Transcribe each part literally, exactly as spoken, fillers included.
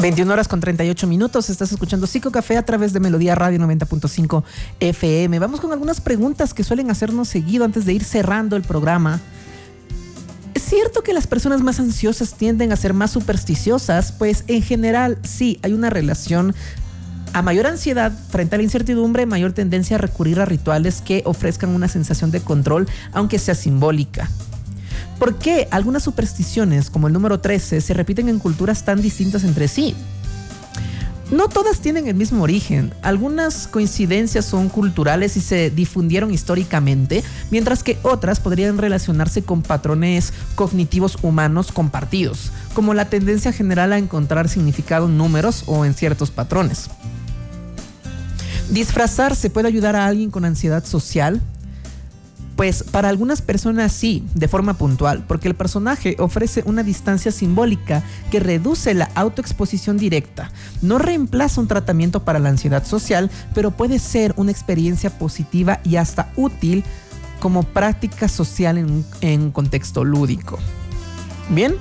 veintiuna horas con treinta y ocho minutos. Estás escuchando Psico Café a través de Melodía Radio noventa punto cinco F M. Vamos con algunas preguntas que suelen hacernos seguido antes de ir cerrando el programa. ¿Es cierto que las personas más ansiosas tienden a ser más supersticiosas? Pues en general sí, hay una relación. A mayor ansiedad frente a la incertidumbre, mayor tendencia a recurrir a rituales que ofrezcan una sensación de control, aunque sea simbólica. ¿Por qué algunas supersticiones, como el número trece, se repiten en culturas tan distintas entre sí? No todas tienen el mismo origen. Algunas coincidencias son culturales y se difundieron históricamente, mientras que otras podrían relacionarse con patrones cognitivos humanos compartidos, como la tendencia general a encontrar significado en números o en ciertos patrones. ¿Disfrazarse puede ayudar a alguien con ansiedad social? Pues para algunas personas sí, de forma puntual, porque el personaje ofrece una distancia simbólica que reduce la autoexposición directa. No reemplaza un tratamiento para la ansiedad social, pero puede ser una experiencia positiva y hasta útil como práctica social en, en contexto lúdico. Bien,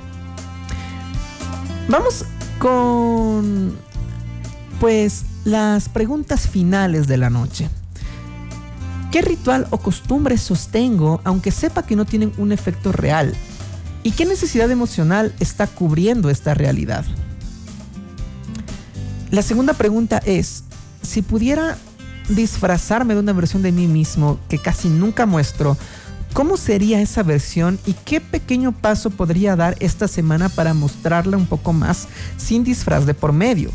vamos con pues las preguntas finales de la noche. ¿Qué ritual o costumbre sostengo aunque sepa que no tienen un efecto real? ¿Y qué necesidad emocional está cubriendo esta realidad? La segunda pregunta es, si pudiera disfrazarme de una versión de mí mismo que casi nunca muestro, ¿cómo sería esa versión y qué pequeño paso podría dar esta semana para mostrarla un poco más sin disfraz de por medio?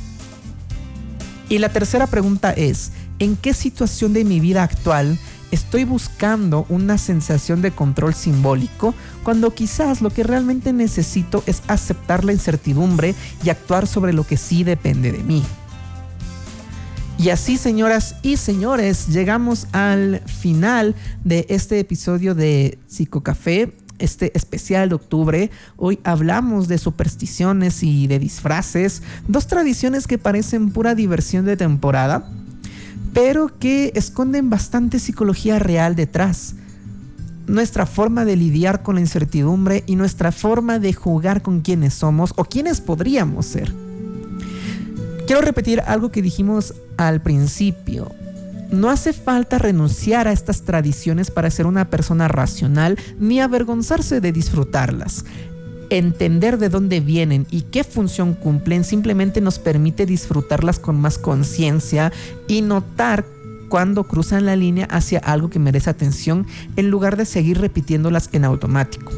Y la tercera pregunta es, ¿en qué situación de mi vida actual estoy buscando una sensación de control simbólico cuando quizás lo que realmente necesito es aceptar la incertidumbre y actuar sobre lo que sí depende de mí? Y así, señoras y señores, llegamos al final de este episodio de Psico Café, este especial de octubre. Hoy hablamos de supersticiones y de disfraces, dos tradiciones que parecen pura diversión de temporada, pero que esconden bastante psicología real detrás. Nuestra forma de lidiar con la incertidumbre y nuestra forma de jugar con quienes somos o quienes podríamos ser. Quiero repetir algo que dijimos al principio. No hace falta renunciar a estas tradiciones para ser una persona racional ni avergonzarse de disfrutarlas. Entender de dónde vienen y qué función cumplen simplemente nos permite disfrutarlas con más conciencia y notar cuando cruzan la línea hacia algo que merece atención en lugar de seguir repitiéndolas en automático.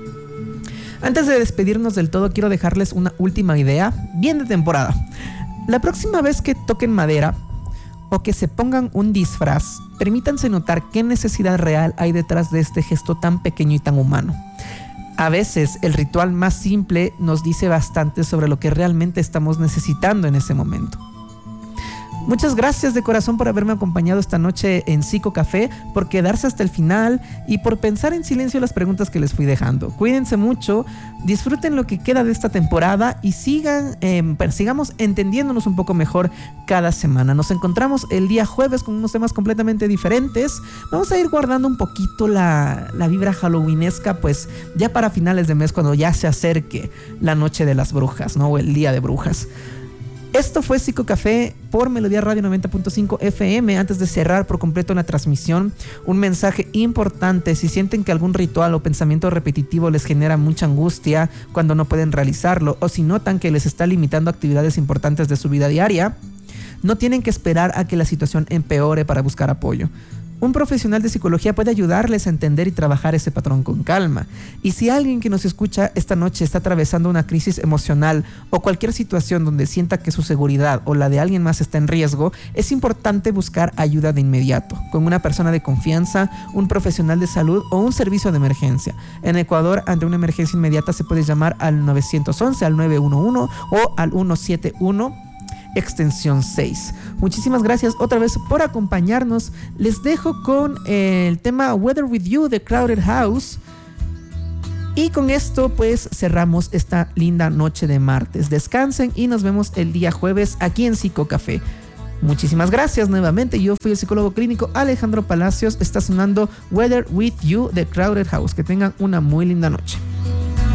Antes de despedirnos del todo, quiero dejarles una última idea, bien de temporada. La próxima vez que toquen madera o que se pongan un disfraz, permítanse notar qué necesidad real hay detrás de este gesto tan pequeño y tan humano. A veces el ritual más simple nos dice bastante sobre lo que realmente estamos necesitando en ese momento. Muchas gracias de corazón por haberme acompañado esta noche en Psico Café, por quedarse hasta el final y por pensar en silencio las preguntas que les fui dejando. Cuídense mucho, disfruten lo que queda de esta temporada y sigan, eh, sigamos entendiéndonos un poco mejor cada semana. Nos encontramos el día jueves con unos temas completamente diferentes. Vamos a ir guardando un poquito la, la vibra halloweenesca, pues ya para finales de mes, cuando ya se acerque la noche de las brujas, ¿no? O el día de brujas. Esto fue Psico Café por Melodía Radio noventa punto cinco F M. Antes de cerrar por completo la transmisión, un mensaje importante. Si sienten que algún ritual o pensamiento repetitivo les genera mucha angustia cuando no pueden realizarlo, o si notan que les está limitando actividades importantes de su vida diaria, no tienen que esperar a que la situación empeore para buscar apoyo. Un profesional de psicología puede ayudarles a entender y trabajar ese patrón con calma. Y si alguien que nos escucha esta noche está atravesando una crisis emocional o cualquier situación donde sienta que su seguridad o la de alguien más está en riesgo, es importante buscar ayuda de inmediato, con una persona de confianza, un profesional de salud o un servicio de emergencia. En Ecuador, ante una emergencia inmediata se puede llamar al nueve once, al nueve uno uno o al ciento setenta y uno. Extensión seis. Muchísimas gracias otra vez por acompañarnos. Les dejo con el tema Weather With You de Crowded House. Y con esto pues cerramos esta linda noche de martes. Descansen y nos vemos el día jueves aquí en Psico Café. Muchísimas gracias nuevamente. Yo fui el psicólogo clínico Alejandro Palacios. Está sonando Weather With You de Crowded House. Que tengan una muy linda noche.